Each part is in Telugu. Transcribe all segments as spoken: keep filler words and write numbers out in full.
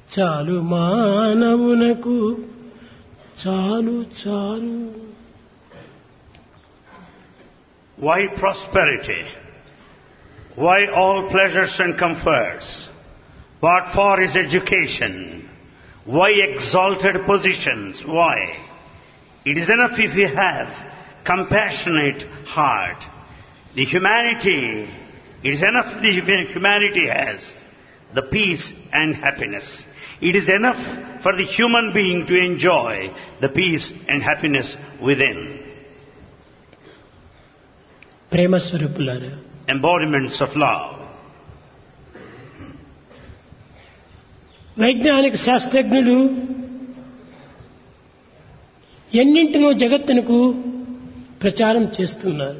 చాలు మానవునకు చాలు చాలు. Why prosperity? Why all pleasures and comforts? What for is education? Why exalted positions? Why? It is enough if you have compassionate heart. The humanity, it is enough if the humanity has the peace and happiness. It is enough for the human being to enjoy the peace and happiness within. ప్రేమ స్వరూపులారా, Embodiments of love. వైజ్ఞానిక శాస్త్రజ్ఞులు ఎన్నింటినో జగత్తునకు ప్రచారం చేస్తున్నారు.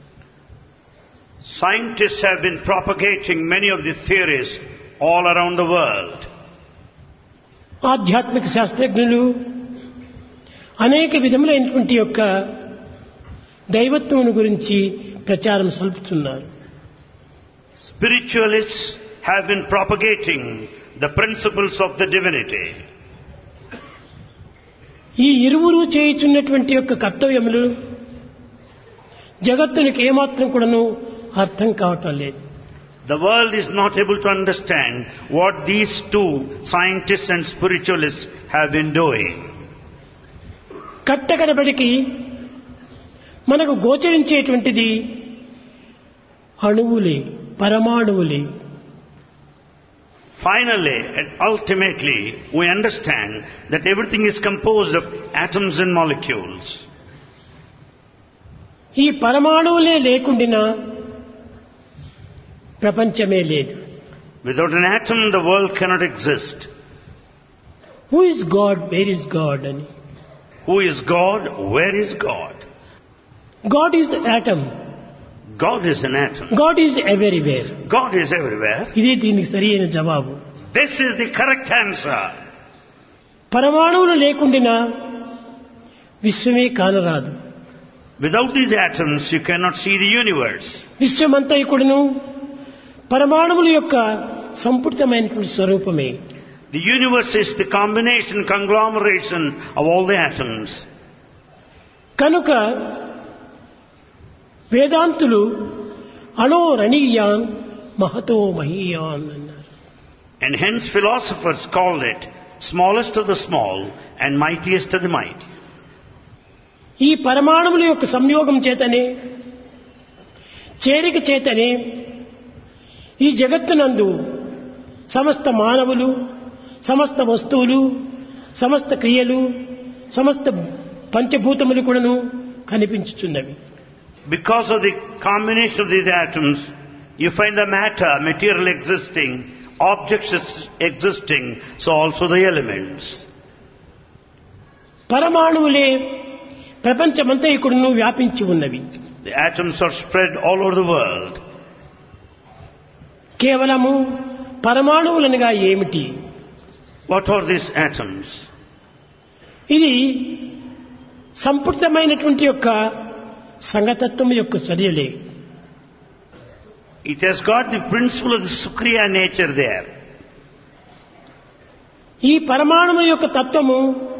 Scientists have been propagating many of the theories all around the world. ఆధ్యాత్మిక శాస్త్రజ్ఞులు అనేక విధములైనటువంటి యొక్క దైవత్వమును గురించి ప్రచారం సల్పుతున్నారు. Spiritualists have been propagating the principles of the divinity. ఈ ఇరువురు చేయుచున్నటువంటి యొక్క కర్తవ్యములు జగత్తునికి ఏమాత్రం కూడాను అర్థం కావటం లేదు. The world is not able to understand what these two scientists and spiritualists have been doing. కట్టకడబడికి మనకు గోచరించేటువంటిది అణువులే, పరమాణువులే. Finally and ultimately we understand that everything is composed of atoms and molecules. ఈ పరమాణువులే లేకుండినా ప్రపంచమే లేదు. Without an atom the world cannot exist. Who is God, where is God అని. Who is God? Where is God? God is atom. God is an atom. God is everywhere. God is everywhere. ఇదే దీనికి సరి అయిన జవాబు. This is the correct answer. పరమాణువులు లేకుండినా విశ్వమే కానరాదు. Without these atoms you cannot see the universe. విశ్వమంతా ఇక్కడను పరమాణువుల యొక్క సంపుటితమైనటువంటి స్వరూపమే. The universe is the combination, conglomeration of all the atoms. కనుక వేదాంతులు అణో రణీయాన్ మహతో మహీయాన్ అన్నారు. And hence philosophers called it smallest of the small and mightiest of the mighty. ఈ పరమాణువుల యొక్క సంయోగం చేతనే, చేరిక చేతనే ఈ జగత్తునందు సమస్త మానవులు, సమస్త వస్తువులు, సమస్త క్రియలు, సమస్త పంచభూతములు కూడాను కనిపించుచున్నవి. Because of the combination of these atoms, you find the matter, material existing, objects existing, so also the elements. పరమాణువులే ప్రపంచమంతా ఇక్కడను వ్యాపించి ఉన్నవి. The atoms are spread all over the world. కేవలము పరమాణువులనగా ఏమిటి? What are these atoms? ఇది సంపుటితమైనటువంటి యొక్క సంగతత్వం యొక్క చర్యలే. It has got the principle of the Sukriya nature there. ఈ పరమాణువు యొక్క తత్వము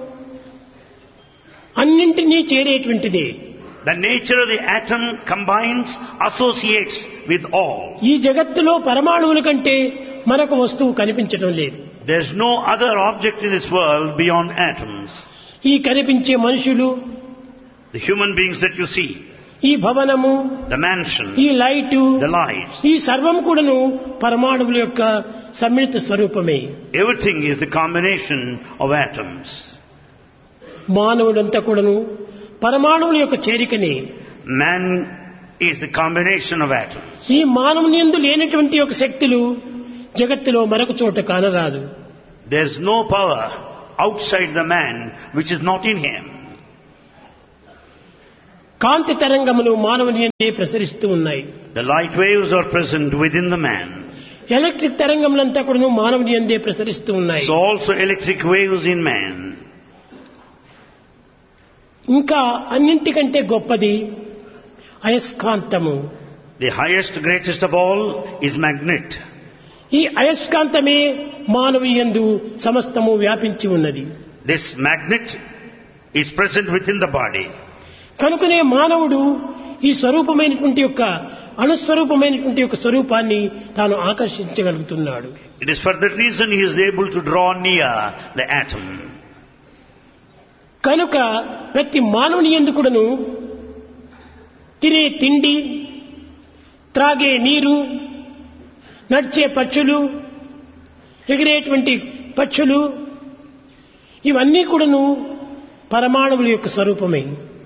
అన్నింటినీ చేరేటువంటిదే. The nature of the atom combines, associates with all. ఈ జగత్తులో పరమాణువుల కంటే మరొక వస్తువు కనిపించడం లేదు. There is no other object in this world beyond atoms. ఈ కనిపించే మనుషులు, The human beings that you see, ఈ భవనము, the mansion, ఈ లైటు, the lights, ఈ సర్వం కూడాను పరమాణువుల యొక్క సమ్మిళిత స్వరూపమే. everything is the combination of atoms. మానవుడంతా కూడాను పరమాణువుల యొక్క చేరికనే. Man is the combination of atoms. ఈ మానవుని యందు లేనటువంటి ఒక శక్తులు జగత్తులో మరొక చోట కానరాదు. There is no power outside the man which is not in him. కాంతి తరంగములు మానవుని యందే ప్రసరిస్తూ ఉన్నాయి. The light waves are present within the man. Electric తరంగములంతా కూడాను మానవుని యందే ప్రసరిస్తూ ఉన్నాయి. So also electric waves in man. ఇంకా అన్నింటికంటే గొప్పది అయస్కాంతము. The highest, greatest of all is magnet. ఈ అయస్కాంతమే మానవుయందు సమస్తము వ్యాపించి ఉన్నది. This magnet is present within the body. కనుకనే మానవుడు ఈ స్వరూపమైనటువంటి యొక్క అణుస్వరూపమైనటువంటి యొక్క స్వరూపాన్ని తాను ఆకర్షించగలుగుతున్నాడు. It is for that reason he is able to draw near the atom. కనుక ప్రతి మానవుని యందు కూడాను తినే తిండి, త్రాగే నీరు, నడిచే పక్షులు, ఎగిరేటువంటి పక్షులు ఇవన్నీ కూడాను పరమాణువుల యొక్క స్వరూపమే.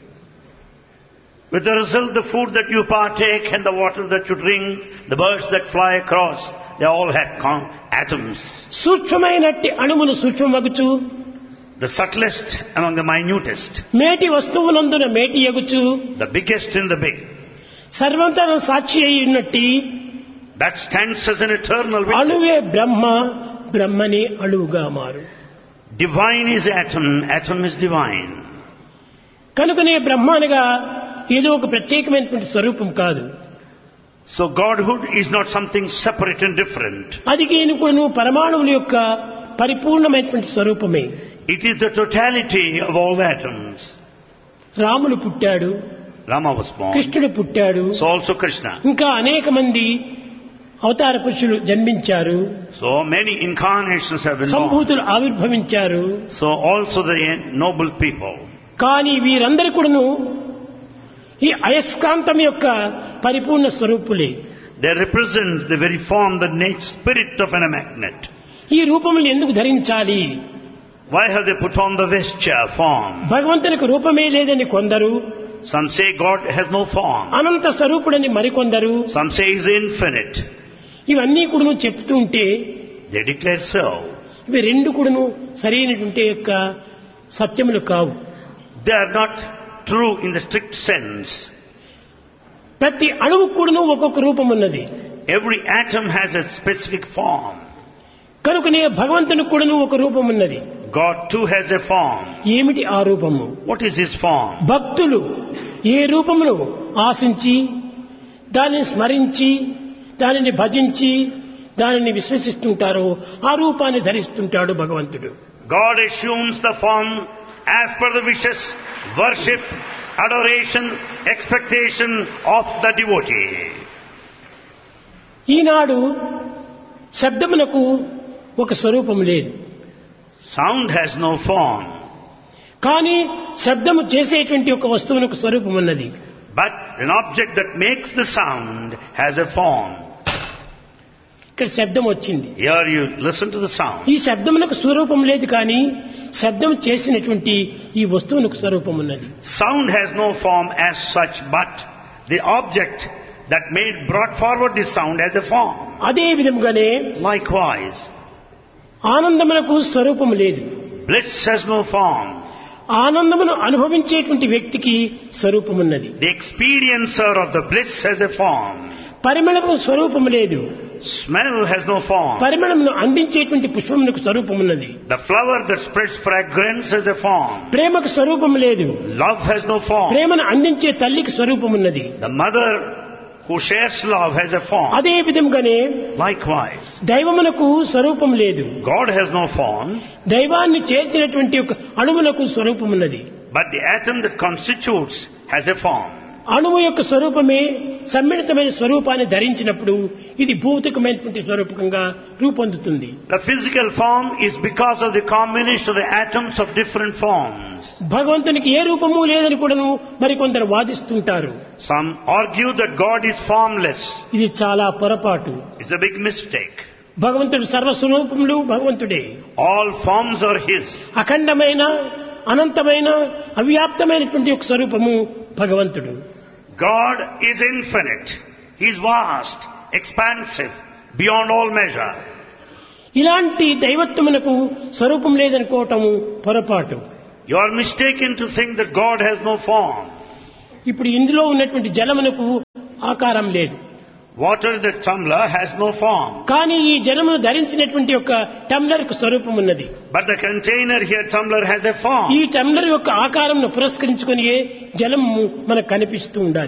With the result, the food that you partake and the water that you drink, the birds that fly across, they all have con- atoms. సూక్ష్మమైనట్టి అణువును సూక్ష్మమగుచు, The subtlest among the minutest, మేటి వస్తువులందున మేటి ఎగుచు, the biggest in the big, సర్వంతర సాక్షి అయి ఉన్నట్టి that stands as an eternal witness. అణువే బ్రహ్మ, బ్రహ్మనే అణువుగా మారు. Divine is atom, atom is divine. కనుకనే బ్రహ్మ అనగా ఏదో ఒక ప్రత్యేకమైనటువంటి స్వరూపం కాదు. So Godhood is not something separate and different. అది కేనుకొను పరమాణువుల యొక్క పరిపూర్ణమైనటువంటి స్వరూపమే. It is the totality of all the atoms. రాముడు పుట్టాడు, Rama was born, కృష్ణుడు పుట్టాడు, so also Krishna. ఇంకా అనేక మంది అవతార పురుషులు జన్మించారు, So many incarnations have been born. సంభూతులు ఆవిర్భవించారు. So also the noble people. కానీ వీరందరూ కూడాను ఈ అయస్కాంతం యొక్క పరిపూర్ణ స్వరూపులే. They represent the very form, the nature, spirit of a magnet. ఈ రూపములు ఎందుకు ధరించాలి? Why have they put on the vesture form? భగవంతునికి రూపమే లేదని కొందరు, Some say God has no form. అనంత స్వరూపుడని మరికొందరు, Some say He is infinite. ఇవన్నీ కూడాను చెప్తూ ఉంటే They declare so. ఇవి రెండు కూడాను సరైనటువంటి యొక్క సత్యములు కావు. They are not true in the strict sense. ప్రతి అణువు కూడాను ఒక్కొక్క రూపం ఉన్నది. Every atom has a specific form. కనుకనే భగవంతునికి కూడాను ఒక రూపం ఉన్నది. God too has a form. ఏమిటి ఆ రూపము? What is His form? భక్తులు ఏ రూపమును ఆశించి దానిని స్మరించి దానిని భజించి దానిని విశ్వసిస్తుంటారో ఆ రూపాన్ని ధరిస్తుంటాడు భగవంతుడు. God assumes the form as per the wishes, worship, adoration, expectation of the devotee. ఈనాడు శబ్దమునకు ఒక స్వరూపం లేదు. Sound has no form. కానీ శబ్దము చేసేటువంటి ఒక వస్తువునకు స్వరూపం ఉన్నది. But an object that makes the sound has a form. ఇక్కడ శబ్దం వచ్చింది. Here you listen to the sound. ఈ శబ్దమునకు స్వరూపం లేదు, కానీ శబ్దం చేసినటువంటి ఈ వస్తువునకు స్వరూపం ఉన్నది. Sound has no form as such, but the object that made brought forward this sound has a form. అదే విధముగానే Likewise, ఆనందమునకు స్వరూపం లేదు. bliss has no form. ఆనందమును అనుభవించేటువంటి వ్యక్తికి స్వరూపం ఉన్నది. The experiencer of the bliss has a form. పరిమళము స్వరూపం లేదు. Smell has no form. పరిమళమును అందించేటువంటి పుష్పమునకు స్వరూపం ఉన్నది. The flower that spreads fragrance has a form. ప్రేమకు స్వరూపం లేదు. Love has no form. ప్రేమను అందించే తల్లికి స్వరూపం ఉన్నది. The mother who shares love has a form. అదే విధంగానే Likewise, దైవమునకు స్వరూపం లేదు. God has no form, దైవాన్ని చేర్చినటువంటి ఒక అణువునకు స్వరూపం ఉన్నది. but the atom that constitutes has a form. అణువు యొక్క స్వరూపమే సమ్మిళితమైన స్వరూపాన్ని ధరించినప్పుడు ఇది భౌతికమైనటువంటి స్వరూపకంగా రూపొందుతుంది. The physical form is because of the combination of the atoms of different forms. భగవంతునికి ఏ రూపము లేదని కూడాను మరికొందరు వాదిస్తుంటారు. Some argue that God is formless. ఇది చాలా పొరపాటు. It's a big mistake. భగవంతుడు సర్వస్వరూపములు భగవంతుడే. All forms are His. అఖండమైన అనంతమైన అవ్యాప్తమైనటువంటి ఒక స్వరూపము భగవంతుడు. God is infinite. He is vast, expansive, beyond all measure. ఇలాంటి దైవత్వమునకు స్వరూపం లేదనుకోవటము పొరపాటు. You are mistaken to think that God has no form. ఇప్పుడు ఇందులో ఉన్నటువంటి జలమునకు ఆకారం లేదు. Water in the tumbler has no form. కానీ ఈ జలమును ధరించినటువంటి యొక్క టంబ్లర్ కు స్వరూపం ఉన్నది. But the container here, tumbler, has a form. ఈ టంబ్లర్ యొక్క ఆకారంను పురస్కరించుకొని జలము మనకు కనిపిస్తూ ఉండాలి.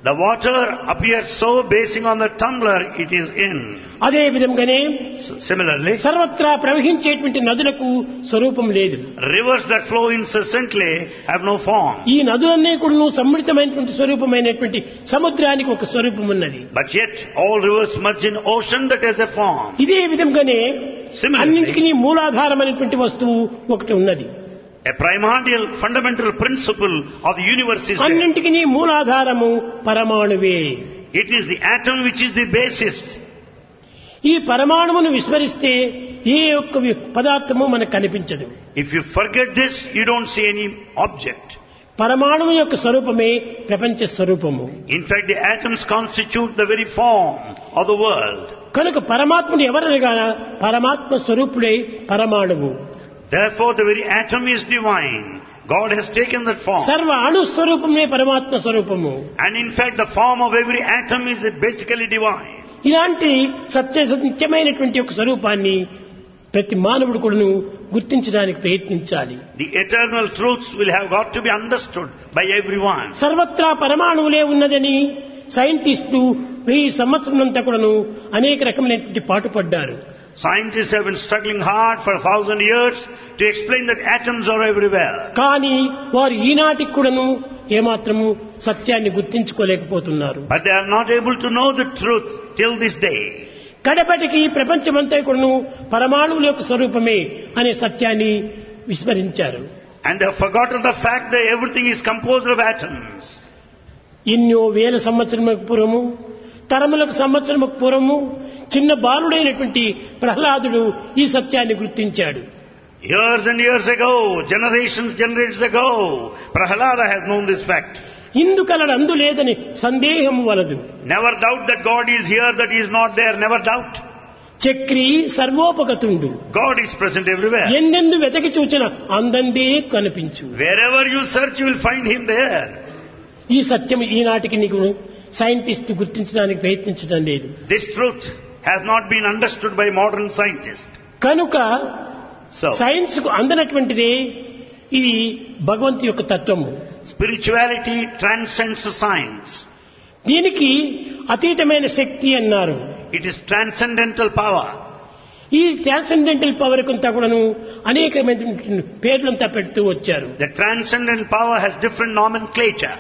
The water appears so basing on the tumbler it is in. అదే విధంగానే So, similarly, సర్వత్రా ప్రవహించేటువంటి నదులకు స్వరూపం లేదు. rivers that flow incessantly have no form. ఈ నదులన్నీ కూడా సమ్మిళితమైనటువంటి స్వరూపమైనటువంటి సముద్రానికి ఒక స్వరూపం ఉన్నది. But yet all rivers merge in ocean that has a form. ఇదే విధంగానే Similarly, అన్నింటికీ మూలాధారమైనటువంటి వస్తువు ఒకటి ఉన్నది. a primordial fundamental principle of the universe is there. అన్నింటికీ మూలాధారము పరమాణువే. It is the atom which is the basis. ఈ పరమాణువును విస్మరిస్తే ఏ ఒక్క వి- పదార్థము మనకు కనిపించదు. If you forget this, you don't see any object. పరమాణువు యొక్క స్వరూపమే ప్రపంచ స్వరూపము. In fact, the atoms constitute the very form of the world. కనుక పరమాత్ముడు ఎవరనగా పరమాత్మ స్వరూపుడే పరమాణువు. Therefore, the very atom is divine. God has taken that form. సర్వ అణు స్వరూపమే పరమాత్మ స్వరూపము. And in fact, the form of every atom is basically divine. ఇలాంటి సత్య నిత్యమైనటువంటి ఒక స్వరూపాన్ని ప్రతి మానవుడు కూడాను గుర్తించడానికి ప్రయత్నించాలి. The eternal truths will have got to be understood by everyone. సర్వత్రా పరమాణువులే ఉన్నదని సైంటిస్టులు వెయ్యి సంవత్సరంతా కూడాను అనేక రకమైనటువంటి పాటుపడ్డారు. Scientists have been struggling hard for a thousand years to explain that atoms are everywhere. కానీ వారు ఈనాటికి కూడాను ఏమాత్రము సత్యాన్ని గుర్తించుకోలేకపోతున్నారు. But they are not able to know the truth till this day. కడపటికి ప్రపంచమంతా కూడాను పరమాణువుల యొక్క స్వరూపమే అనే సత్యాన్ని విస్మరించారు. And they have forgotten the fact that everything is composed of atoms. ఎన్నో వేల సంవత్సరములకు పూర్వము తరములకు సంవత్సరముకు పూర్వము చిన్న బాలుడైనటువంటి ప్రహ్లాదుడు ఈ సత్యాన్ని గుర్తించాడు. Years and years ago, generations, generations ago, Prahalada has known this fact. ఇందుకలడు అందు లేదని సందేహం వలదు. Never doubt that God is here, that He is not there. Never doubt. Chakri సర్వోపగతుండు. God is present everywhere. ఎందెందు వెతకి చూచిన అందందే కనిపించు. Wherever you search, you will find Him there. ఈ సత్యం ఈనాటికి నీకు సైంటిస్ట్ గుర్తించడానికి ప్రయత్నించడం లేదు. This truth has not been understood by modern scientists. కనుక So, సైన్స్ కు అందనటువంటిదే ఇది భగవంతు యొక్క తత్వము. spirituality transcends science. దీనికి అతీతమైన శక్తి అన్నారు. It is transcendental power. ఈ ట్రాన్సెండెంటల్ పవర్ కొంత కూడాను అనేకమైన పేర్లంతా పెడుతూ వచ్చారు. The transcendental power has different nomenclature.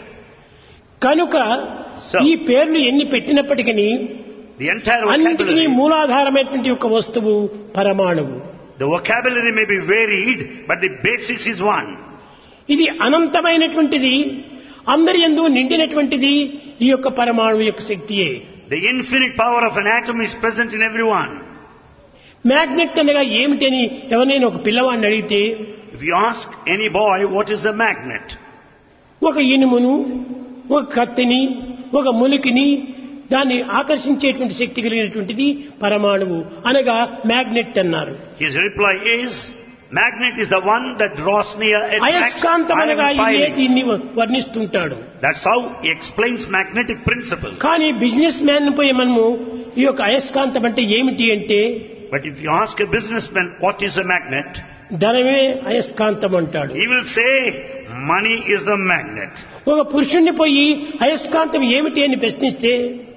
కనుక So, ఈ పేర్లు ఎన్ని పెట్టినప్పటికీ the entire అన్నింటినీ vocabulary, మూలాధారమైనటువంటి ఒక వస్తువు పరమాణువు. the vocabulary may be varied, but the basis is one. ఇది అనంతమైనటువంటిది, అందరి యందు నిండినటువంటిది ఈ యొక్క పరమాణువు యొక్క శక్తియే. The infinite power of an atom is present in everyone. Magnet అనగా ఏమిటని ఎవరైనా ఒక పిల్లవాడిని అడిగితే If you ask any boy what is a magnet, ఒక ఇనుమును, ఒక కత్తిని, ఒక ములికిని దాన్ని ఆకర్షించేటువంటి శక్తి కలిగినటువంటిది పరమాణువు అనగా మ్యాగ్నెట్ అన్నారు. his reply is, magnet is the one that draws near, attracts అయస్కాంతం iron అనగా ఇదే filings. దీన్ని వర్ణిస్తుంటాడు. That's how he explains magnetic principle. కానీ బిజినెస్ మ్యాన్ పోయి మనము ఈ యొక్క అయస్కాంతం అంటే ఏమిటి అంటే But if you ask a businessman what is a magnet, ధనమే అయస్కాంతం అంటాడు. he will say money is the magnet. ఒక పురుషుణ్ణి పోయి అయస్కాంతం ఏమిటి అని ప్రశ్నిస్తే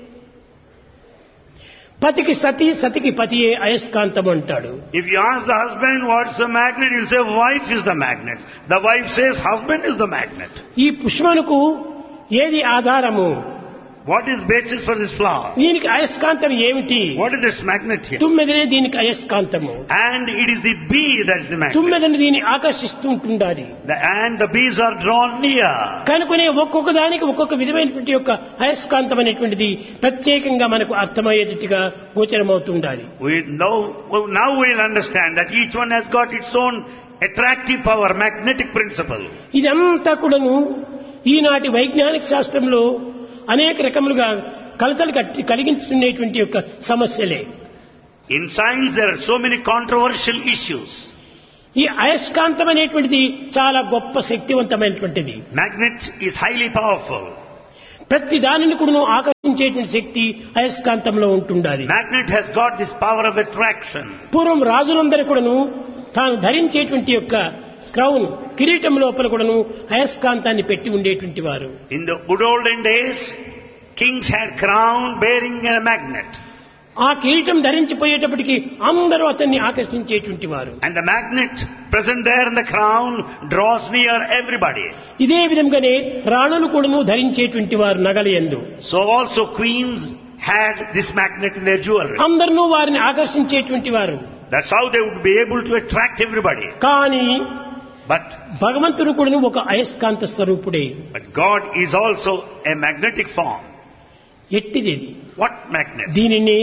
పతికి సతి, సతికి పతియే అయస్కాంతం అంటాడు. If you ask the husband what's the magnet, he'll say wife is the magnet. The wife says husband is the magnet. ఈ పుష్పమునకు ఏది ఆధారము? What is basis for this flower? దీనికి అయస్కాంతం ఏమిటి? What is this magnet here? తుమ్మెదనే దీనికి అయస్కాంతము. And it is the bee that is the magnet. తుమ్మెదని దీన్ని ఆకర్షిస్తూ ఉంటుండాలి. The, and the bees are drawn near. కనుకనే ఒక్కొక్క దానికి ఒక్కొక్క విధమైనటువంటి యొక్క అయస్కాంతం అనేటువంటిది ప్రత్యేకంగా మనకు అర్థమయ్యేటట్టుగా గోచరమవుతుండాలి. We know, well, now we'll understand that each one has got its own attractive power, magnetic principle. ఇదంతా కూడాను ఈనాటి వైజ్ఞానిక శాస్త్రంలో అనేక రకములుగా కలతలు కట్టి కలిగించుకునేటువంటి యొక్క సమస్యలే. In science there are so many controversial issues. ఈ అయస్కాంతం అనేటువంటిది చాలా గొప్ప శక్తివంతమైనటువంటిది. Magnet is highly powerful. ప్రతి దానిని కూడా ఆకర్షించేటువంటి శక్తి అయస్కాంతంలో ఉంటుండాలి. Magnet has got this power of attraction. పూర్వం రాజులందరూ కూడాను తాను ధరించేటువంటి యొక్క క్రౌన్ కిరీటం లోపల కూడాను అయస్కాంతాన్ని పెట్టి ఉండేటువంటి వారు. In the good olden days, Kings had crown bearing a magnet. ఆ కిరీటం ధరించిపోయేటప్పటికి అందరూ అతన్ని ఆకర్షించేటువంటి వారు. And the magnet present there in the crown draws near everybody. ఇదే విధంగానే రాణులు కూడాను ధరించేటువంటి వారు నగలయందు. So also queens had this magnet in their jewelry. అందరూ వారిని ఆకర్షించేటువంటి వారు. That's how they would be able to attract everybody. కానీ But భగవంతుడు కూడాను ఒక అయస్కాంత స్వరూపుడే. but God is also a magnetic form. ఎట్టిది? What magnet? దీనిని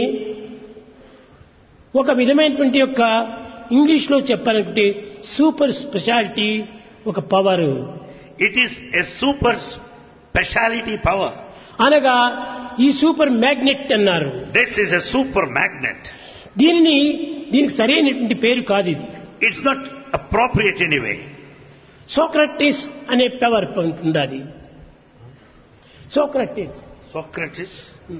ఒక విధమైనటువంటి యొక్క ఇంగ్లీష్ లో చెప్పాలంటే సూపర్ స్పెషాలిటీ, ఒక power. It is a super speciality power. అనగా ఈ సూపర్ మ్యాగ్నెట్ అన్నారు. This is a super magnet. దీనిని దీనికి సరైనటువంటి పేరు కాదు ఇది. It's not appropriate anyway. Socrates అనే పవర్ ఉంటుంది. అది సోక్రటిస్ Socrates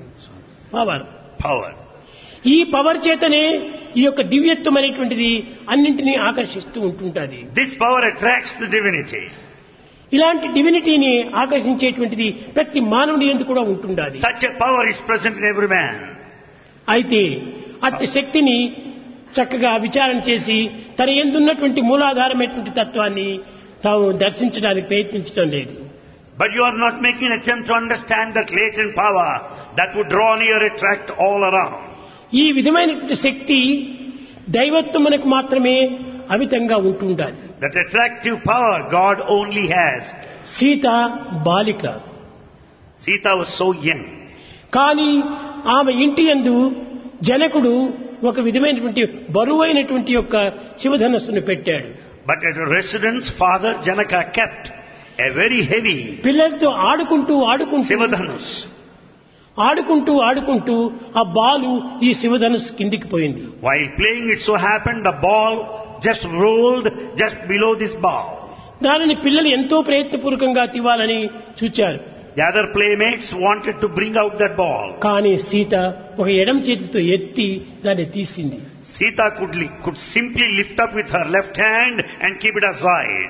పవర్. power. ఈ పవర్ చేతనే ఈ యొక్క దివ్యత్వం అనేటువంటిది అన్నింటినీ ఆకర్షిస్తూ ఉంటుంటుంది. This power attracts the divinity. ఇలాంటి డివినిటీని ఆకర్షించేటువంటిది ప్రతి మానవుని యందు కూడా ఉంటుండాలి. Such a power is present in every man. అయితే అట్టి శక్తిని చక్కగా విచారణ చేసి తన యందున్నటువంటి మూలాధారమైనటువంటి తత్వాన్ని తాము దర్శించడానికి ప్రయత్నించడం లేదు. But you are not making an attempt to understand that latent power that would draw near, attract all around. ఈ విధమైనటువంటి శక్తి దైవత్వమునకు మాత్రమే అమితంగా ఉంటుండాలి. That attractive power God only has. Sita బాలిక. Sita was so young. కానీ ఆమె ఇంటి యందు జనకుడు ఒక విధమైనటువంటి బరువైనటువంటి యొక్క శివధనస్సును పెట్టాడు. But at a residence, Father Janaka kept a very heavy పిల్లలతో ఆడుకుంటూ ఆడుకుంటూ Sivadhanus. ఆడుకుంటూ ఆడుకుంటూ ఆ బాలు ఈ శివధనుస్సు కిందికి పోయింది. While playing, it so happened the ball just rolled just below this ball. దానిని పిల్లలు ఎంతో ప్రయత్నపూర్వకంగా తీవాలని చూచారు. The other playmates wanted to bring out that ball. కానీ సీత ఒక ఎడమ చేతితో ఎత్తి దాన్ని తీసింది. Sita could, li- could simply lift up with her left hand and keep it aside.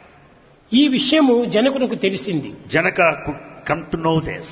ఈ విషయము జనకునకు తెలిసింది. Janaka could come to know this.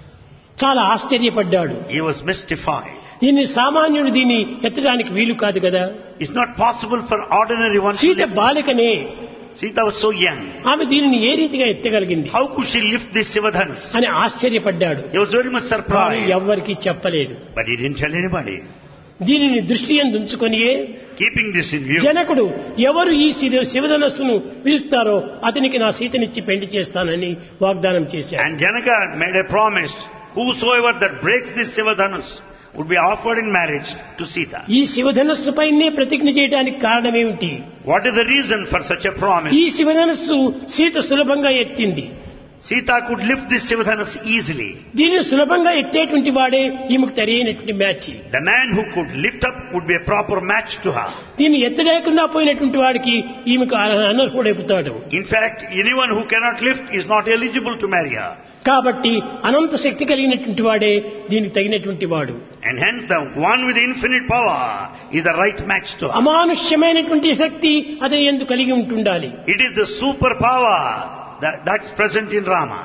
చాలా ఆశ్చర్యపడ్డాడు. He was mystified. దీన్ని సామాన్యుడు దీన్ని ఎత్తడానికి వీలు కాదు కదా. It's not possible for ordinary one to Sita lift. బాలికనే. Sita was so young. ఆమె దీనిని ఏ రీతిగా ఎత్తగలిగింది How could she lift this Sivadhanus? అని ఆశ్చర్యపడ్డాడు. He was very much కానీ surprised. ఎవ్వరికీ చెప్పలేదు. But he didn't tell anybody. దీనిని దృష్టి యందు ఉంచుకొనియే Keeping this in view, జనకుడు ఎవరు ఈ శివ- శివధనస్సును పిలుస్తారో అతనికి నా సీతనిచ్చి పెళ్లి చేస్తానని వాగ్దానం చేశాడు. and Janaka made a promise, whosoever that breaks this Sivadhanus would be offered in marriage to Sita. ఈ శివధనస్సు పైనే ప్రతిజ్ఞ చేయడానికి కారణమేమిటి? What is the reason for such a promise? ఈ శివధనస్సు సీత సులభంగా ఎత్తింది. Sita could lift this Sivadhanus easily. దీనిని సులభంగా ఎత్తేటువంటి వాడే ఈమెకు తెలియనటువంటి match. The man who could lift up would be a proper match to her. దీన్ని ఎత్తలేకుండా పోయినటువంటి వాడికి ఈమెకు అనర్హుడైపోతాడు. In fact, anyone who cannot lift is not eligible to marry her. కాబట్టి అనంత శక్తి కలిగినటువంటి వాడే దీనికి తగినటువంటి వాడు. And hence the one with infinite power is the right match to her. అమానుష్యమైనటువంటి శక్తి అతని యందు కలిగి ఉంటుండాలి. It is the super power that, that's present in Rama.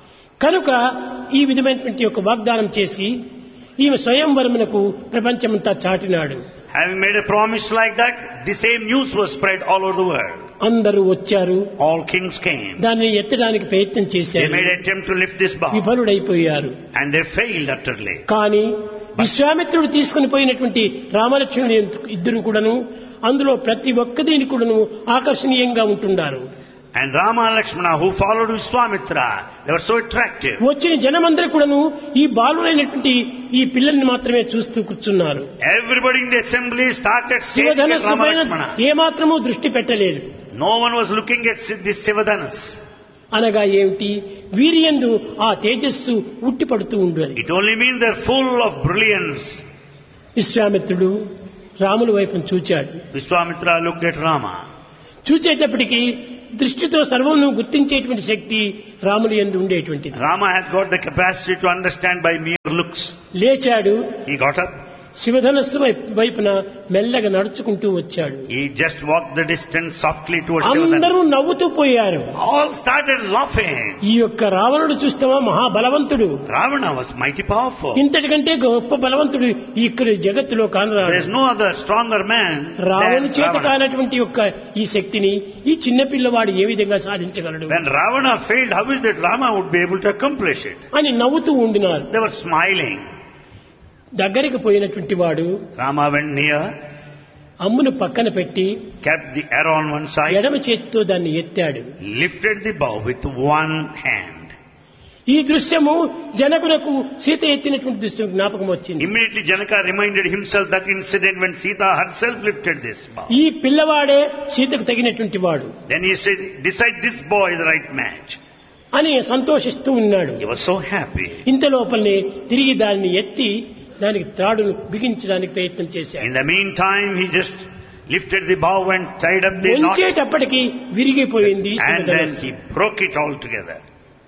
కనుక ఈ విధమైనటువంటి ఒక వాగ్దానం చేసి ఈమె స్వయంవరమునకు ప్రపంచమంతా చాటినాడు. Having made a promise like that, the same news was spread all over the world. అందరూ వచ్చారు. All kings came. దాన్ని ఎత్తడానికి ప్రయత్నం They చేశారు. made an attempt to lift this bow. విఫలుడైపోయారు. And they failed utterly. కానీ విశ్వామిత్రుడు తీసుకుని పోయినటువంటి రామలక్ష్మణుడు ఇద్దరు కూడాను అందులో ప్రతి ఒక్క దీని కూడాను ఆకర్షణీయంగా ఉంటున్నారు. And Rama and Lakshmana, who followed Vishwamitra, they were so attractive. వచ్చిన జనమందరూ కూడాను ఈ బాలుడైనటువంటి ఈ పిల్లల్ని మాత్రమే చూస్తూ కూర్చున్నారు. Everybody in the assembly started staring at శివధనస్సు Rama పైన Lakshmana. ఏమాత్రమూ దృష్టి పెట్టలేదు. No one was looking at this Sivadhanus. అనగా ఏమిటి? వీరియందు ఆ తేజస్సు ఉట్టిపడుతూ ఉండేది. It only means they're full of brilliance. విశ్వామిత్రుడు రాముల వైపును చూచాడు. Vishwamitra looked at Rama. చూచేటప్పటికి దృష్టితో సర్వమును గుర్తించేటువంటి శక్తి రాముల యందు ఉండేటువంటిది. Rama has got the capacity to understand by mere looks. లేచాడు. He got up. శివధనస్సు వైపున మెల్లగా నడుచుకుంటూ వచ్చాడు. He just walked the distance softly towards Shivadhanush. అందరూ నవ్వుతూ పోయారు. All started laughing. ఈ యొక్క రావణుడు చూస్తావా మహాబలవంతుడు. Ravana was mighty powerful. ఇంతటికంటే గొప్ప బలవంతుడు ఇక్కడ జగత్తులో కానరాడు. There is no other stronger man రావణు than చేత Ravana. కానటువంటి యొక్క ఈ శక్తిని ఈ చిన్న పిల్లవాడు ఏ విధంగా సాధించగలడు When Ravana failed, how is that Rama would be able to accomplish it? అని నవ్వుతూ ఉండినారు. They were smiling. దగ్గరికి పోయినటువంటి వాడు Rama went near, అమ్మును పక్కన పెట్టి kept the arrow on one side, ఎడమ చేతితో దాన్ని ఎత్తాడు. lifted the bow with one hand. ఈ దృశ్యము జనకులకు సీత ఎత్తినటువంటి దృశ్యం జ్ఞాపకం వచ్చింది. Immediately Janaka reminded himself that incident when Sita herself lifted this bow. ఈ పిల్లవాడే సీతకు తగినటువంటి వాడు Then he said, decide this boy is the right match. అని సంతోషిస్తూ ఉన్నాడు. He was so happy. ఇంత లోపలనే తిరిగి దాన్ని ఎత్తి దానికి త్రాడును బిగించడానికి ప్రయత్నం చేశాడు. In the meantime, he just lifted the bow and tied up the knot. వంచేటప్పటికి విరిగిపోయింది. And then he broke it all together.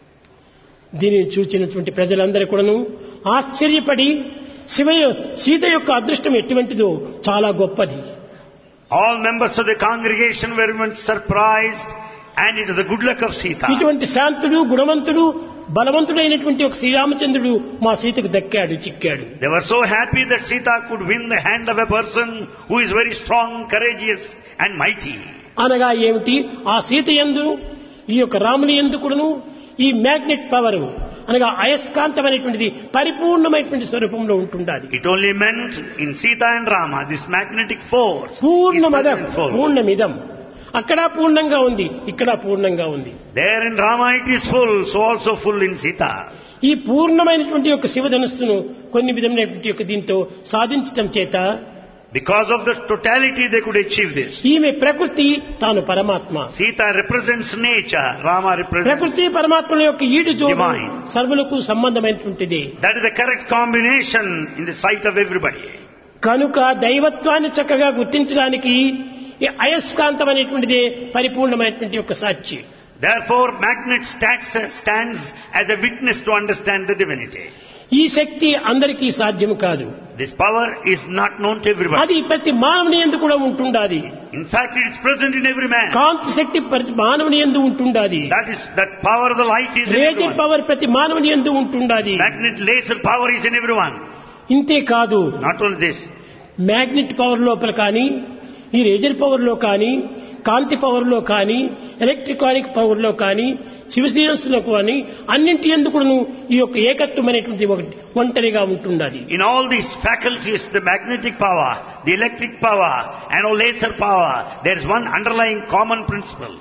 దీనిని చూచినటువంటి ప్రజలందరూ కూడాను ఆశ్చర్యపడి శివ సీత యొక్క అదృష్టం ఎటువంటిదో చాలా గొప్పది. All members of the congregation were even surprised, and it was the good luck of Sita. ఇటువంటి శాంతుడు గుణవంతుడు బలవంతుడైనటువంటి ఒక శ్రీరామచంద్రుడు మా సీతకు దక్కాడు చిక్కాడు. They were so happy that Sita could win the hand of a person who is very strong, courageous and mighty. అనగా ఏమిటి ఆ సీత యందు ఈ యొక్క రాముని యందు కూడాను ఈ మ్యాగ్నెట్ పవర్ అనగా అయస్కాంతమైనటువంటిది పరిపూర్ణమైనటువంటి స్వరూపంలో ఉంటుండాలి. It only meant in Sita and Rama this magnetic force is పూర్ణమదం present full. పూర్ణమిదం. అక్కడ పూర్ణంగా ఉంది, ఇక్కడ పూర్ణంగా ఉంది. There in Rama it is full, so also full in Sita. ఈ పూర్ణమైనటువంటి యొక్క శివధనుస్సును కొన్ని విధమైనటువంటి యొక్క దీంతో సాధించటం చేత Because of the totality they could achieve this. ఈమె ప్రకృతి తాను పరమాత్మ. Sita represents nature, Rama represents ప్రకృతి పరమాత్మల యొక్క ఈడు జోడు divine. సర్వులకు సంబంధమైనటువంటిది. That is the correct combination in the sight of everybody. కనుక దైవత్వాన్ని చక్కగా గుర్తించడానికి ఈ అయస్కాంతం అనేటువంటిదే పరిపూర్ణమైనటువంటి యొక్క సాక్షి. Therefore, magnet stands, stands as a witness to understand the divinity. ఈ శక్తి అందరికీ సాధ్యం కాదు. This power is not known to everybody. అది ప్రతి మానవుని యందు కూడా ఉంటుండాది. In fact, it is present in every man. కాంతి శక్తి ప్రతి మానవుని యందు ఉంటుండాది. That is, that power of the light is in laser everyone. Power ప్రతి మానవుని యందు ఉంటుండాది. Magnet laser power is in everyone. ఇంతే కాదు, Not only this, magnet power లోపల కానీ ఈ లేజర్ పవర్ లో కానీ కాంతి పవర్ లో కానీ ఎలక్ట్రికానిక్ పవర్ లో కానీ శివశీరస్సులో కానీ అన్నింటి యందు కూడాను ఈ యొక్క ఏకత్వం అనేటువంటి ఒకటి ఒంటరిగా ఉంటుండాలి. in all these faculties, the magnetic power, the electric power, and all laser power, there is one underlying common principle.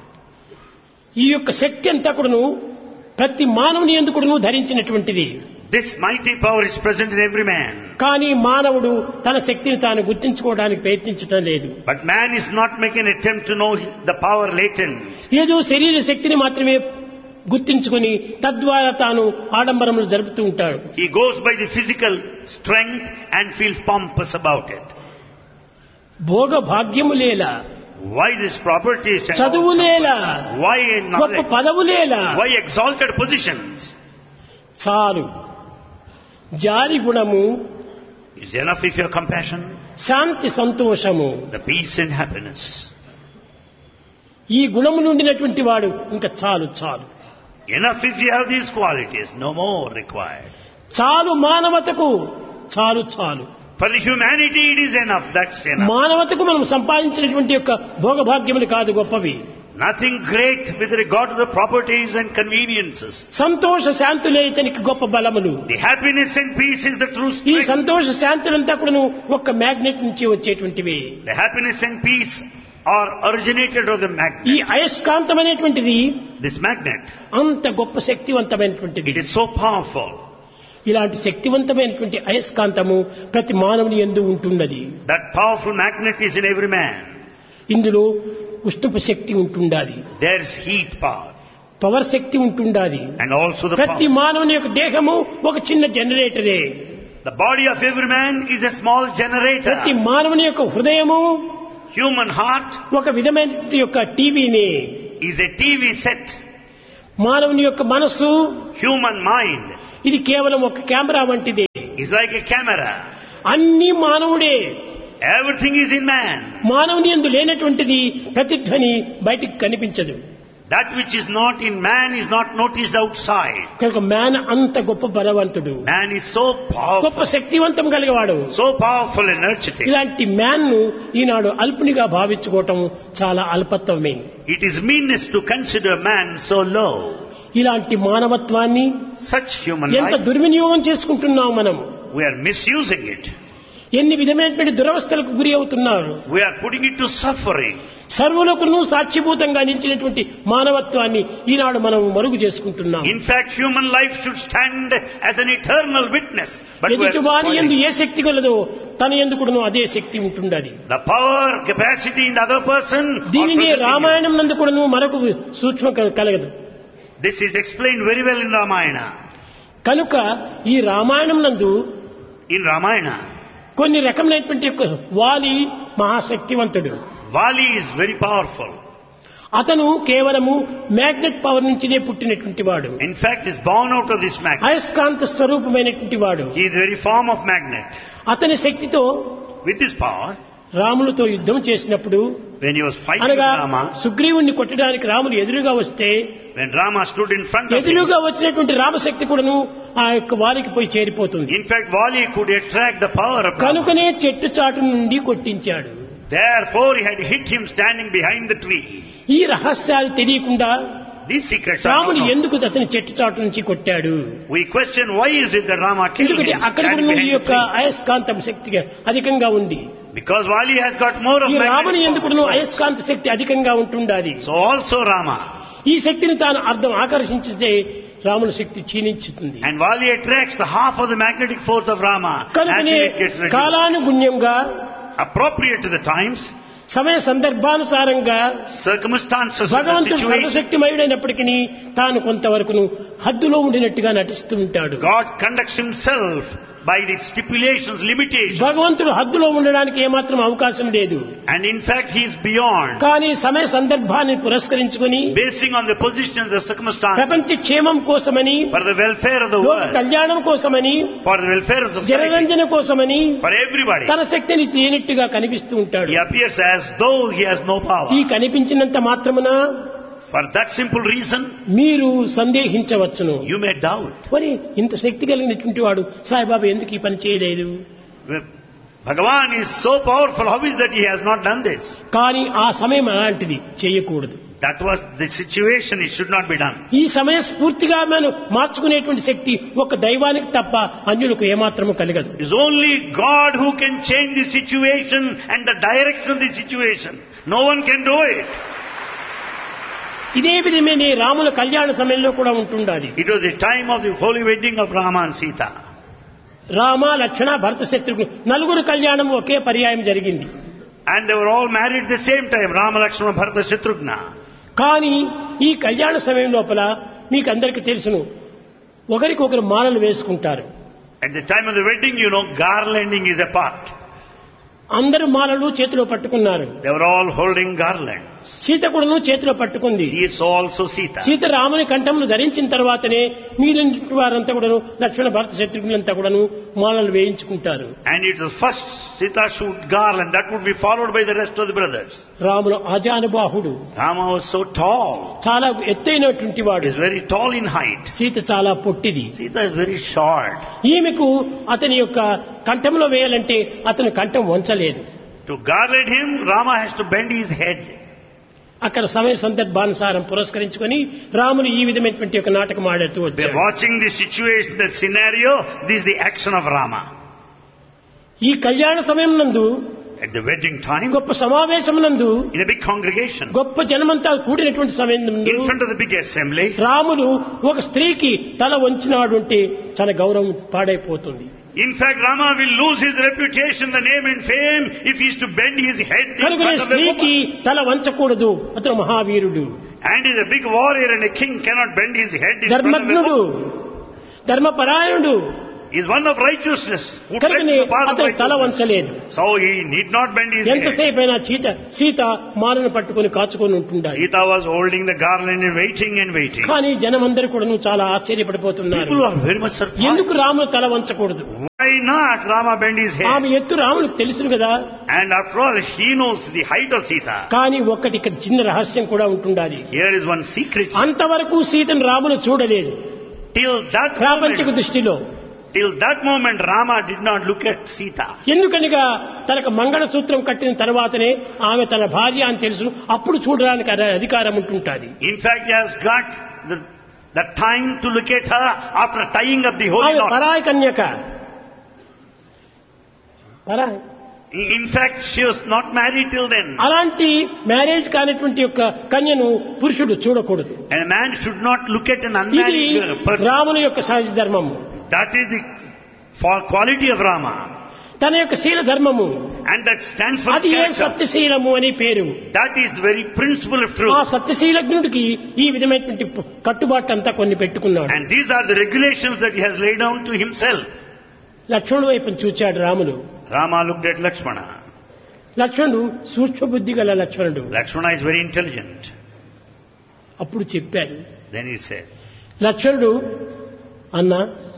ఈ యొక్క శక్తి అంతా కూడాను ప్రతి మానవుని యందు కూడాను ధరించినటువంటిది. This mighty power is present in every man. కానీ మానవుడు తన శక్తిని తాను గుర్తించుకోవడానికి ప్రయత్నించడం లేదు. But man is not making an attempt to know the power latent. ఏదో శరీర శక్తిని మాత్రమే గుర్తించుకొని తద్వారా తాను ఆడంబరములు జరుపుతూ ఉంటాడు. He goes by the physical strength and feels pompous about it. Bhoga భాగ్యములేలా, Why these properties? and చదువులేలా, Why గొప్ప knowledge? పదవులేలా, Why exalted positions? చాలు. జాలి గుణము, Is enough if you have compassion, శాంతి సంతోషము, the peace and happiness. ఈ గుణములు ఉండినటువంటి వాడు ఇంకా చాలు చాలు. Enough if you have these qualities, no more required. చాలు మానవతకు, చాలు చాలు. For the humanity it is enough, that's enough. మానవతకు మనం సంపాదించినటువంటి యొక్క భోగభాగ్యములు కాదు గొప్పవి. Nothing great with regard to the properties and conveniences. సంతోష శాంతులే ఇతనికి గొప్ప బలములు. The happiness and peace is the true ఈ strength. సంతోష శాంతులంతా కూడా ఒక్క మ్యాగ్నెట్ నుంచి వచ్చేటువంటివి. The happiness and peace are originated of the ఈ magnet. అయస్కాంతం అనేటువంటిది This magnet, అంత గొప్ప శక్తివంతమైనటువంటిది. it is so powerful. ఇలాంటి శక్తివంతమైనటువంటి అయస్కాంతము ప్రతి మానవుని యందు ఉంటున్నది. That powerful magnet is in every man. ఇందులో ఉష్ణపు శక్తి ఉంటుండాలి, There is heat power power శక్తి ఉంటుండాలి. and also the ప్రతి power. మానవుని యొక్క దేహము ఒక చిన్న జనరేటరే. The body of every man is a small generator. ప్రతి మానవుని యొక్క హృదయము Human heart ఒక విధమైన యొక్క టీవీని. is a T V set. మానవుని యొక్క మనస్సు Human mind ఇది కేవలం ఒక కెమెరా వంటిది. is like a camera. అన్ని మానవుడే. Everything is in man. మానవుని యందు లేనటువంటిది ప్రతిధ్వని బయటికి కనిపించదు. That which is not in man is not noticed outside. కనుక మ్యాన్ అంత గొప్ప బలవంతుడు, Man is so గొప్ప powerful, శక్తివంతం కలిగేవాడు. so powerful, energetic. ఇలాంటి మ్యాన్ ను ఈనాడు అల్పునిగా భావించుకోవటం చాలా అల్పత్వమే. It is meanness to consider man so low. ఇలాంటి మానవత్వాన్ని Such human ఎంత life, దుర్వినియోగం చేసుకుంటున్నాం మనం. we are misusing it. ఎన్ని విధమైనటువంటి దురవస్థలకు గురి అవుతున్నారు. We are putting it to suffering. సర్వులకును సాక్షిభూతంగా నిలిచినటువంటి మానవత్వాన్ని ఈనాడు మనం మరుగు చేసుకుంటున్నాం. In fact, human life should stand as an eternal witness. But we ఎదుటి వారి యందు are ఏ శక్తి కలదో తన యందు కూడాను అదే శక్తి ఉంటుండది. the power, capacity in the other person. are దీనినే present in you. రామాయణం నందు కూడాను మరొక సూక్ష్మ క- కలగదు. This is explained very well in Ramayana. కనుక ఈ రామాయణం నందు In Ramayana, కొన్ని రకమైనటువంటి యొక్క వాలి మహాశక్తివంతుడు. Vali is very powerful. అతను కేవలము మ్యాగ్నెట్ పవర్ నుంచినే పుట్టినటువంటి వాడు. In fact, is born out of this magnet. అయస్కాంత స్వరూపమైనటువంటి వాడు. He is the very form of magnet. అతని శక్తితో With this power, రాములతో యుద్ధం చేసినప్పుడు, when he was fighting with అనగా Rama, సుగ్రీవుణ్ణి కొట్టడానికి రాములు ఎదురుగా వస్తే when Rama stood in front of him, ఎదురుగా వచ్చినటువంటి రామశక్తి కూడాను ఆ యొక్క వారికి పోయి చేరిపోతుంది. in fact, Vali could attract the power of Rama. కనుకనే చెట్టు చాటు నుండి కొట్టించాడు. Therefore, he had hit him standing behind the tree. ఈ రహస్యాలు తెలియకుండా These secrets are రాముడు not known. ఎందుకు అతని చెట్టు చాటు నుంచి కొట్టాడు? We question why is it that Rama killed ఎందుకంటే him అక్కడ standing కూడా ఈ behind the యొక్క tree? అయస్కాంతం శక్తిగా అధికంగా ఉంది. Because Vali has got more of ఈ రాముని magnetic ఎందుకు power. అయస్కాంత శక్తి అధికంగా ఉంటుండాలి. So also Rama. ఈ శక్తిని తాను అర్థం ఆకర్షించితే రాముని శక్తి క్షీణించుతుంది. And Vali attracts the half of the magnetic force of Rama. కనుకనే Actually, it gets reduced. కాలానుగుణ్యంగా Appropriate to the times, సమయ సందర్భానుసారంగా circumstances of the భగవంతుడు situation, సర్వశక్తిమయుడైనప్పటికీ తాను కొంతవరకు హద్దులో ఉండినట్టుగా నటిస్తూ ఉంటాడు. God conducts himself by the stipulations, limitations. భగవంతుడు హద్దులో ఉండడానికి ఏమాత్రం అవకాశం లేదు. And in fact, he is beyond. కానీ సమయ సందర్భాన్ని పురస్కరించుకొని Basing on the position of the circumstances, ప్రపంచ క్షేమం కోసమని, for the welfare of the లోక world, కళ్యాణం కోసమని, for the welfare of society, జనరంజన కోసమని for everybody, తన శక్తిని తేనెట్టుగా కనిపిస్తూ ఉంటాడు. he appears as though he has no power. ఈ కనిపించినంత మాత్రమున For that simple reason, మీరు సందేహించవచ్చును. you may doubt. మరి ఇంత శక్తి కలిగినటువంటి వాడు సాయిబాబా ఎందుకు ఈ పని చేయలేదు? Bhagavan is so powerful, how is that he has not done this? కానీ ఆ సమయం అలాంటిది, చేయకూడదు. That was the situation, it should not be done. ఈ సమయ స్ఫూర్తిగా మనం మార్చుకునేటువంటి శక్తి ఒక దైవానికి తప్ప అన్యులకు ఏమాత్రము కలగదు. It is only God who can change the situation and the direction of the situation. No one can do it. ఇదే విధమే రాముల కళ్యాణ సమయంలో కూడా ఉంటుండాలి. It was the time of the holy wedding of Rama and Sita. Rama, లక్ష్మణ, భరత, శత్రుఘ్న నలుగురు కళ్యాణం ఒకే పర్యాయం జరిగింది. And they were all married at the same time, Rama, Lakshmana, Bharata, Shatrughna. కానీ ఈ కళ్యాణ సమయం లోపల మీకు అందరికీ తెలుసును, ఒకరికొకరు మాలలు వేసుకుంటారు. At the time of the wedding, you know, garlanding is a part. అందరూ మాలలు చేతిలో పట్టుకున్నారు. They were all holding garlands. Sita కూడాను చేతిలో పట్టుకుంది. He is also Sita. Sita రాముని కంఠమును ధరించిన తర్వాతనే మీరంటి వారంతా కూడాను లక్ష్మణ, భరత, శత్రుఘ్నులంతా కూడాను మాలలు వేయించుకుంటారు. And it was first Sita should garland, that would be followed by the rest of the brothers. రాముడు ఆజానుబాహుడు, Rama was so tall. చాలా ఎత్తైనటువంటి He వాడు. is very tall in height. Sita చాలా పొట్టిది. Sita is very short. ఈమెకు అతని యొక్క కంఠంలో వేయాలంటే అతని కంఠం వంచలేదు. To garland him, Rama has to bend his head. అక్కడ సమయ సందర్భానుసారం పురస్కరించుకొని రాముడు ఈ విధమైనటువంటి ఒక నాటకం ఆడుతూ By వచ్చాడు. watching the situation, the scenario, this is the action of Rama. ఈ కళ్యాణ సమయం నందు, At the wedding time, గొప్ప సమావేశం నందు, in a big congregation, గొప్ప జనమంతా కూడినటువంటి సమయం నందు in front of the big assembly, రాముడు ఒక స్త్రీకి తల వంచినాడు అంటే తన గౌరవం పాడైపోతుంది. in fact, Rama will lose his reputation, the name and fame, if he is to bend his head in కనుక front of a స్త్రీకి woman. తల వంచకూడదు, అతను మహావీరుడు, And is a big warrior and a king cannot bend his head in front of a ధర్మజ్ఞుడు, woman. ధర్మపరాయణుడు, He is one of righteousness, who treads కనుకనే the path of అతను తల righteousness. వంచలేదు. So he need not bend his head. ఎంతసేపు అయినా సీత సీత మాలను పట్టుకుని కాచుకొని ఉంటుండాలి. Sita was holding the garland and waiting and waiting. కానీ జనమందరూ కూడా చాలా ఆశ్చర్యపడిపోతున్నారు. People are very much surprised. ఎందుకు రాముడు తల వంచకూడదు? Why not Rama bend his head? ఆమె ఎత్తు రాములకు తెలుసును కదా. And after all, he knows the height of Sita. కానీ ఒక్కటి ఇక్కడ చిన్న రహస్యం కూడా ఉంటుండాలి. Here is one secret. అంతవరకు సీతను రాములు చూడలేదు Till that ప్రాపంచిక moment, దృష్టిలో. till that moment, Rama did not look at Sita. ఎందుకనగా తనకు మంగళసూత్రం కట్టిన తర్వాతనే ఆమె తన భార్య అని తెలుసు, అప్పుడు చూడడానికి అధ- అధికారం ఉంటుంటుంది. In fact, he has got the, the time to look at her after tying up the holy ఆమె knot. పరాయి కన్యక. పరాయి. In fact, she was not married till then. అలాంటి మ్యారేజ్ కానిటువంటి యొక్క కన్యను పురుషుడు చూడకూడదు. And a man should not look at an ఇది unmarried person. రాముని యొక్క సహజ ధర్మము. That is the for quality of Rama. తన యొక్క శీల ధర్మము. And that stands for అది ఏ character. సత్యశీలము అని పేరు. That is the very principle of ఆ truth. సత్యశీలజ్ఞుడికి ఈ విధమైనటువంటి కట్టుబాటు అంతా కొన్ని పెట్టుకున్నాడు. And these are the regulations that he has laid down to himself. లక్ష్మణుడు వైపు చూచాడు Ramulu. Rama looked at Lakshmana. లక్ష్మణుడు సూక్ష్మ బుద్ధి గల లక్ష్మణుడు. Lakshmana is very intelligent. అప్పుడు చెప్పాడు, Then he said, లక్ష్మణుడు అన్న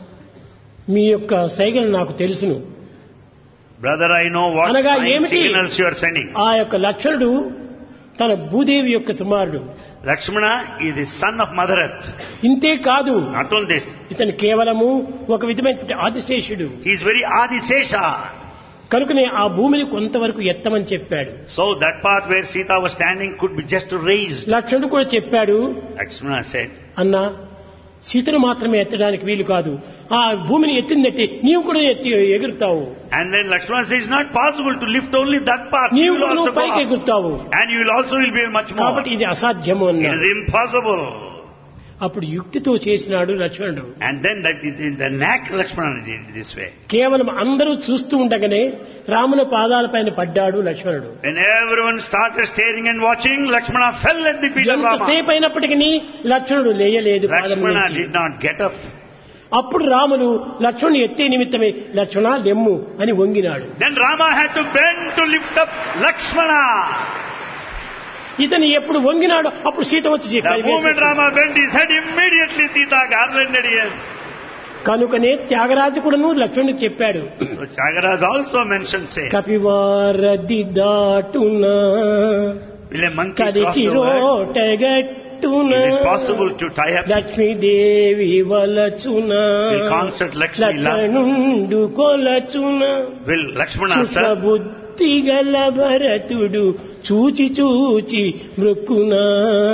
మీ యొక్క సైగలు నాకు తెలుసును. brother, I know what అనగా sign ఏమిటి? signals you are sending. ఆ యొక్క లక్ష్మణుడు తన భూదేవి యొక్క కుమారుడు. Lakshmana is the son of Mother Earth. ఇంతే కాదు, Not only this, ఇతను కేవలము ఒక విధమైనటువంటి ఆదిశేషుడు. he is very Adisesha. కనుకనే ఆ భూమిని కొంతవరకు ఎత్తమని చెప్పాడు. So that part where Sita was standing could be just raised. లక్ష్మణుడు కూడా చెప్పాడు, Lakshmana said, అన్నా సీతను మాత్రమే ఎత్తడానికి వీలు కాదు, ఆ భూమిని ఎత్తిందెత్తి నీవు కూడా ఎత్తి ఎగురుతావు, and then Lakshmana says, it's not possible to lift only that part. You నీవు will కూడా also నువ్వు go పైకి up. ఎగురుతావు, And you will also will be much more. కాబట్టి ఇది అసాధ్యము It అన్నాడు. is impossible. అప్పుడు యుక్తితో చేసినాడు లక్ష్మణుడు. And then that the knack Lakshmana did this way. కేవలం అందరూ చూస్తూ ఉండగానే రాముల పాదాలపైన పడ్డాడు లక్ష్మణుడు. When everyone started staring and watching, Lakshmana fell at the feet of Rama. ఎంతసేపు అయినప్పటికీ లక్ష్మణుడు లేయలేదు పాదం Lakshmana నుంచి. did not get up. అప్పుడు రాములు లక్ష్మణుని ఎత్తే నిమిత్తమే లక్ష్మణ లెమ్ము అని వంగినాడు. Then Rama had to bend to lift up Lakshmana. ఇతను ఎప్పుడు వంగినాడో అప్పుడు సీత వచ్చి The చెప్పాడు. moment Rama bent his head, immediately Sita garlanded him. కనుకనే త్యాగరాజు కూడాను లక్ష్మణుడికి చెప్పాడు, So Chagaraj also mentioned, say, కపివారది దాటునా will a monkey cross కదికి the word? రోటగట్టునా Is it possible to tie up? Lakshmidevi వలచునా Will concert Lakshmi love? లక్ష్మణుండు కొలచునా Will Lakshmana serve? బుద్ధి గల భరతుడు చూచి చూచి మృక్కునా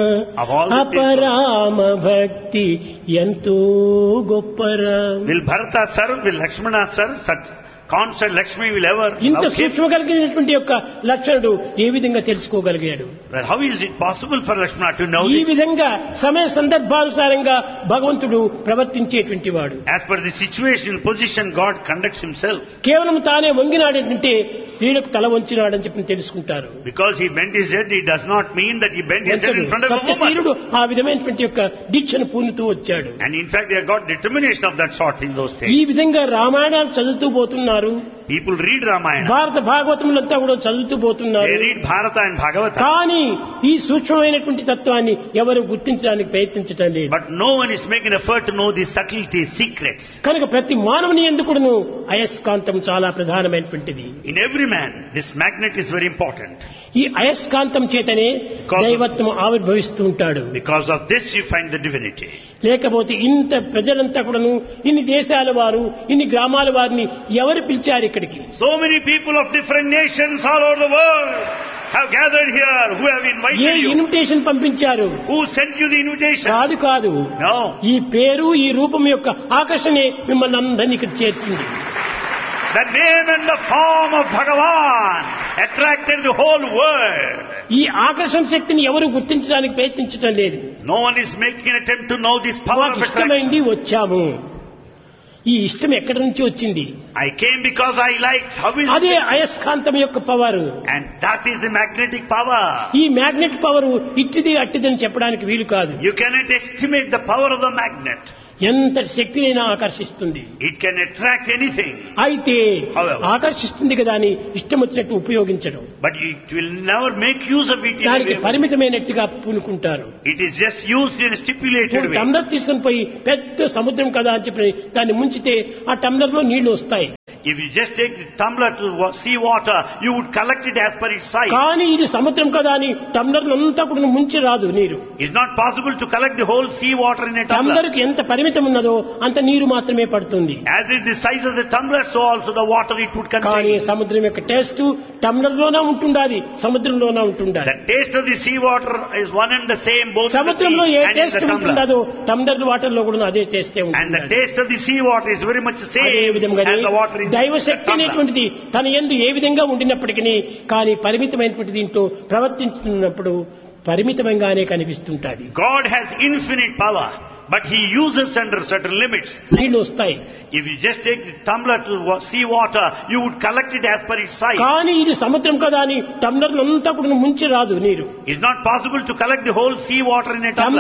Of all the people- అపరామ భక్తి ఎంతో గొప్పరా. Will Bharata serve? Will Lakshmana serve? Such concert Lakshmi will ever ఇంత love him? సూక్ష్మ కలిగినటువంటి యొక్క లక్షణుడు ఏ విధంగా తెలుసుకోగలిగాడు? Well, how is it possible for Lakshmana to know ఈ this? విధంగా సమయ సందర్భానుసారంగా భగవంతుడు ప్రవర్తించేటువంటి వాడు. As per the situation, position, God conducts himself. కేవలం తానే వంగినాడంటే స్త్రీలకు తల వంచినాడని చెప్పి తెలుసుకుంటారు. Because he bent his head, it does not mean that he bent his head in front of a woman. సత్యశీలుడు ఆ విధమైనటువంటి యొక్క దీక్షను పూనుతూ వచ్చాడు. And in fact, they have got determination of that sort in those ఈ days. విధంగా రామాయణాలు చదువుతూ పోతున్నారు, People read Ramayana. భారత భాగవతములంతా కూడా చదువుతూ పోతున్నారు. They read Bharata and Bhagavata. కానీ ఈ సూక్ష్మమైనటువంటి తత్వాన్ని ఎవరు గుర్తించడానికి ప్రయత్నించడం లేదు. But no one is making effort to know the subtleties, secrets. కనుక ప్రతి మానవుని ఎందుకును అయస్కాంతం చాలా ప్రధానమైనటువంటిది. In every man, this magnet is very important. ఈ అయస్కాంతం చేతనే దైవత్వం ఆవిర్భవిస్తూ ఉంటాడు. Because of this, you find the divinity. లేకపోతే ఇంత ప్రజలంతా కూడాను, ఇన్ని దేశాల వారు, ఇన్ని గ్రామాల వారిని ఎవరు పిలిచారు ఇక్కడికి? So many people of different nations all over the world have gathered here, who have A invited you. Invitation పంపించారు? Who sent you the invitation? కాదు కాదు, No. ఈ పేరు ఈ రూపం యొక్క ఆకర్షణే మిమ్మల్ని అందరినీ ఇక్కడ చేర్చింది. The name and the form of Bhagavan attracted the whole world. ఈ ఆకర్షణ శక్తిని ఎవరు గుర్తించడానికి ప్రయత్నించడం లేదు. No one is making an attempt to know this power మాకు of attraction. ఇష్టమైంది వచ్చాము. ఈ ఇష్టం ఎక్కడి నుంచి వచ్చింది? I came because I liked. How is అదే it? అయస్కాంతం యొక్క power. And that is the magnetic power. ఈ మ్యాగ్నెట్ పవర్ ఇట్టిది అట్టిదని చెప్పడానికి వీలు కాదు. You cannot estimate the power of the magnet. ఎంత శక్తినైనా ఆకర్షిస్తుంది. It can attract anything. అయితే However. ఆకర్షిస్తుంది కదా అని ఇష్టం వచ్చినట్టు ఉపయోగించడం, But it will never make use of it in a దానికి way. పరిమితమైనట్టుగా పూనుకుంటారు. It is just used in a stipulated ఇప్పుడు way. టంబ్లర్ తీసుకుని పోయి పెద్ద సముద్రం కదా అని చెప్పి దాన్ని ముంచితే ఆ టంబ్లర్ లో నీళ్లు వస్తాయి. If you just take the tumbler to wa- sea water, you would collect it as per its size. కానీ ఇది సముద్రం కదా అని టంబ్లర్ అంతా కూడా ముంచి రాదు నీరు. It's not possible to collect the whole sea water in a tumbler. టంబ్లర్కి ఎంత పరిమితం ఉన్నదో అంత నీరు మాత్రమే పడుతుంది. As is the size of the tumbler, so also the water it would కానీ contain. సముద్రం యొక్క టేస్ట్ టంబ్లర్ లోనే ఉంటుండాలి, సముద్రంలోనే ఉంటుండాలి. The taste of the sea water is one and the same both in the సముద్రంలో sea A and in taste the tumbler. ఉంటుందో టంబ్లర్ వాటర్ లో కూడా అదే టేస్టే And the ఉంటుంది. taste of the sea water is very much the అదే same విధంగా as the water in the దైవశక్తి tumbler. అనేటువంటిది తన యందు ఏ విధంగా ఉండినప్పటికీ కానీ పరిమితమైనటువంటి దీంతో ప్రవర్తించుతున్నప్పుడు పరిమితంగానే కనిపిస్తుంటాది. God has infinite power, but He uses under certain limits. నీళ్లు వస్తాయి. If you just take the tumbler to wa- sea water, you would collect it as per its size. కానీ ఇది సముద్రం కదా అని టంబ్లర్ అంతా కూడా ముంచి రాదు నీరు. It's not possible to collect the whole sea water in a tumbler.